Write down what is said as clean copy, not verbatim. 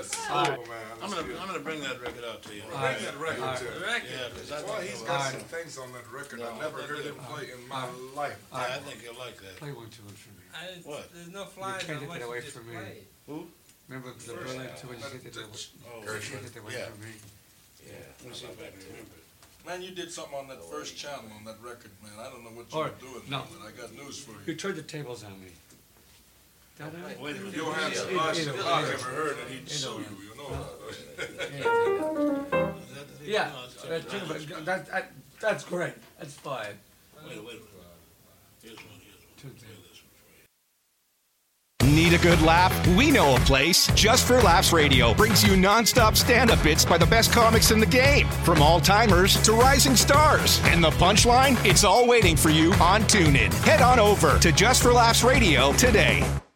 That's All horrible, right. man. I'm gonna bring that record out to you. Bring that record to me. Yeah, because I Boy, think he's you'll got like some it. things on that record I never heard him play in my life. Yeah, I think you'll like that. Play one too much for me. What? There's no flyers can't on get what that you away just from me. played. Who? Remember the Berlin tour when you said that Oh, you can't get that away yeah. from me. Yeah. Let me see if I can remember it. Man, you did something on that first channel on that record, man. I don't know what you Or- were doing, no. but I got news for You you. turned the tables on me. Did I? Wait a minute. Johann Either- Sebastian either- Bach either- ever heard it, he'd sue way. you, you know that. Is that the- Yeah, no, it's- that's true, but that's great. That's fine. Wait a minute. Here's one. Two Play things. this one for you. Need a good laugh? We know a place. Just for Laughs Radio brings you nonstop stand-up bits by the best comics in the game, from all-timers to rising stars. And the punchline? It's all waiting for you on TuneIn. Head on over to Just for Laughs Radio today.